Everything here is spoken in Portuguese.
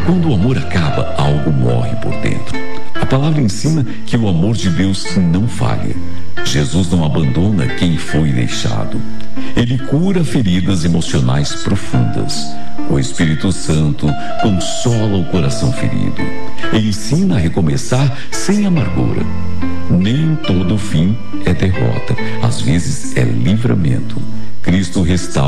Quando o amor acaba, algo morre por dentro. A palavra ensina que o amor de Deus não falha. Jesus não abandona quem foi deixado. Ele cura feridas emocionais profundas. O Espírito Santo consola o coração ferido. Ensina a recomeçar sem amargura. Nem todo fim é derrota. Às vezes é livramento. Cristo restaura